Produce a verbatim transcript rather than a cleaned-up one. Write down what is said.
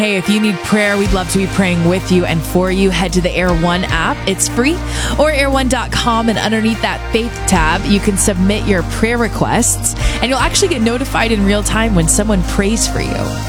Hey, if you need prayer, we'd love to be praying with you and for you. Head to the Air One app. It's free. Or air one dot com, and underneath that faith tab, you can submit your prayer requests, and you'll actually get notified in real time when someone prays for you.